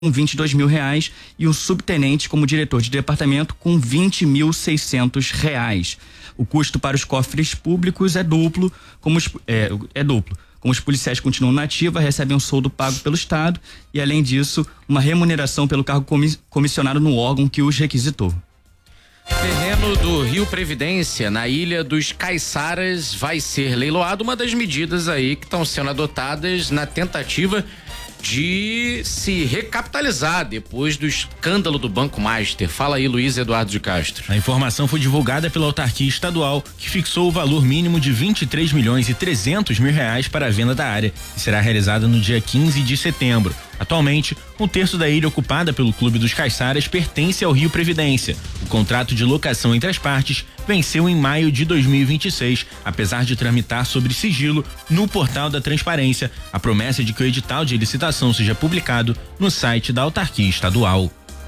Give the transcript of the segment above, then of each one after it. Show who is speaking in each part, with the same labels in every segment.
Speaker 1: com R$22 mil e um subtenente como diretor de departamento com R$20.600. O custo para os cofres públicos é duplo, como os policiais continuam na ativa, recebem um soldo pago pelo Estado e, além disso, uma remuneração pelo cargo comissionado no órgão que os requisitou.
Speaker 2: Terreno do Rio Previdência, na Ilha dos Caiçaras, vai ser leiloado, uma das medidas aí que estão sendo adotadas na tentativa de se recapitalizar depois do escândalo do Banco Master. Fala aí, Luiz Eduardo de Castro.
Speaker 3: A informação foi divulgada pela autarquia estadual, que fixou o valor mínimo de R$23.300.000 para a venda da área, que será realizada no dia 15 de setembro. Atualmente, um terço da ilha ocupada pelo Clube dos Caiçaras pertence ao Rio Previdência. O contrato de locação entre as partes venceu em maio de 2026, apesar de tramitar sobre sigilo no portal da Transparência. A promessa de que o edital de licitação seja publicado no site da autarquia estadual.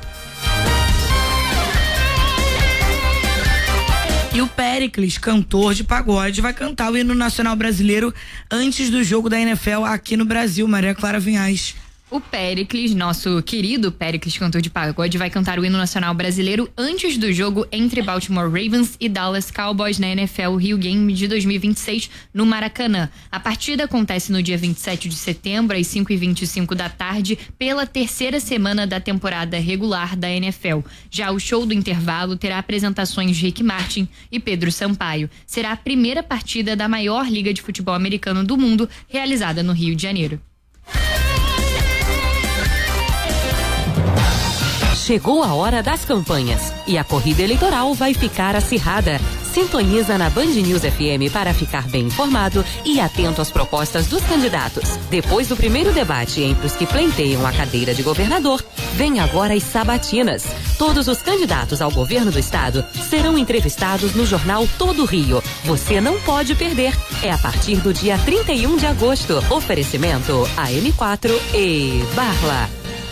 Speaker 4: E o Péricles, cantor de pagode, vai cantar o hino nacional brasileiro antes do jogo da NFL aqui no Brasil. Maria Clara Vinhais.
Speaker 5: O Péricles, nosso querido Péricles, cantor de pagode, vai cantar o hino nacional brasileiro antes do jogo entre Baltimore Ravens e Dallas Cowboys na NFL Rio Game de 2026 no Maracanã. A partida acontece no dia 27 de setembro, às 5h25 da tarde, pela terceira semana da temporada regular da NFL. Já o show do intervalo terá apresentações de Rick Martin e Pedro Sampaio. Será a primeira partida da maior liga de futebol americano do mundo, realizada no Rio de Janeiro.
Speaker 6: Chegou a hora das campanhas e a corrida eleitoral vai ficar acirrada. Sintoniza na Band News FM para ficar bem informado e atento às propostas dos candidatos. Depois do primeiro debate entre os que pleiteiam a cadeira de governador, vem agora as sabatinas. Todos os candidatos ao governo do estado serão entrevistados no jornal Todo Rio. Você não pode perder. É a partir do dia 31 de agosto. Oferecimento AM4 e Barla.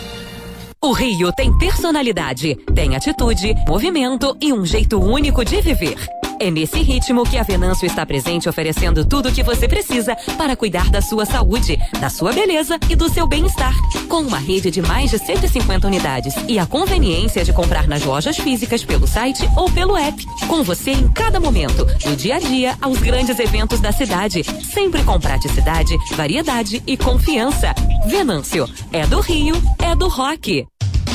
Speaker 6: O Rio tem personalidade, tem atitude, movimento e um jeito único de viver. É nesse ritmo que a Venâncio está presente, oferecendo tudo o que você precisa para cuidar da sua saúde, da sua beleza e do seu bem-estar. Com uma rede de mais de 150 unidades e a conveniência de comprar nas lojas físicas pelo site ou pelo app. Com você em cada momento, do dia a dia aos grandes eventos da cidade. Sempre com praticidade, variedade e confiança. Venâncio, é do Rio, é do rock.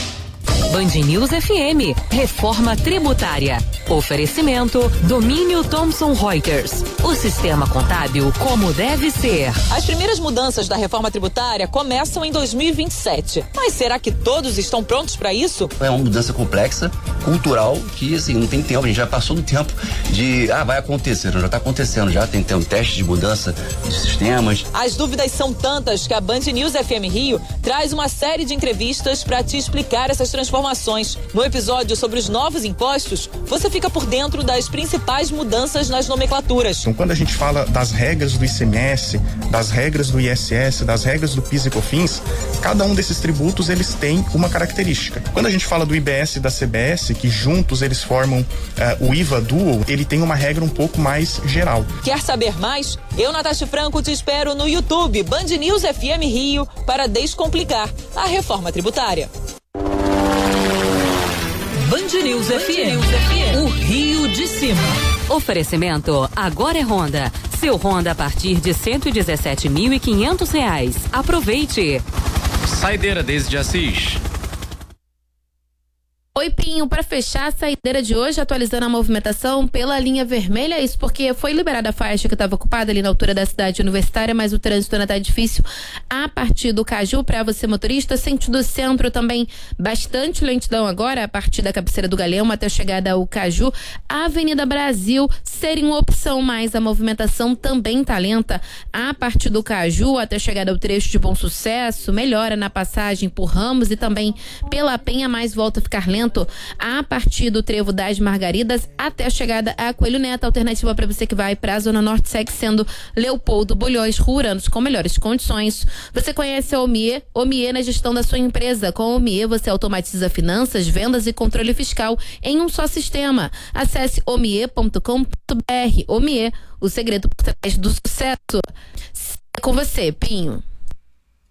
Speaker 6: Band News FM, reforma tributária. Oferecimento, Domínio Thomson Reuters. O sistema contábil como deve ser.
Speaker 7: As primeiras mudanças da reforma tributária começam em 2027. Mas será que todos estão prontos para isso?
Speaker 8: É uma mudança complexa, cultural, que assim, não tem tempo, a gente já passou do tempo de, vai acontecer, já está acontecendo, já tem teste de mudança de sistemas.
Speaker 7: As dúvidas são tantas que a Band News FM Rio traz uma série de entrevistas para te explicar essas transformações. No episódio sobre os novos impostos, você fica por dentro das principais mudanças nas nomenclaturas.
Speaker 9: Então, quando a gente fala das regras do ICMS, das regras do ISS, das regras do PIS e COFINS, cada um desses tributos, eles têm uma característica. Quando a gente fala do IBS e da CBS, que juntos eles formam o IVA Dual, ele tem uma regra um pouco mais geral.
Speaker 7: Quer saber mais? Eu, Natasha Franco, te espero no YouTube Band News FM Rio para descomplicar a reforma tributária.
Speaker 6: Band News FM, o Rio de Cima. Oferecimento, agora é Honda. Seu Honda a partir de R$117.500. Aproveite.
Speaker 2: Saideira desde Assis.
Speaker 10: Oi, Pinho, para fechar a saideira de hoje, atualizando a movimentação pela linha vermelha, isso porque foi liberada a faixa que estava ocupada ali na altura da cidade universitária, mas o trânsito ainda tá difícil a partir do Caju para você motorista, sentido centro também bastante lentidão agora, a partir da cabeceira do Galeão até a chegada ao Caju. A Avenida Brasil seria uma opção, mas a movimentação também tá lenta a partir do Caju até a chegada ao trecho de Bom Sucesso, melhora na passagem por Ramos e também pela Penha, mas volta a ficar lento a partir do Trevo das Margaridas até a chegada a Coelho Neto. Alternativa para você que vai para a Zona Norte segue sendo Leopoldo Bulhões, Ruanos com melhores condições. Você conhece a Omie? Omie na gestão da sua empresa. Com a Omie você automatiza finanças, vendas e controle fiscal em um só sistema. Acesse omie.com.br. Omie, o segredo por trás do sucesso. Com você, Pinho.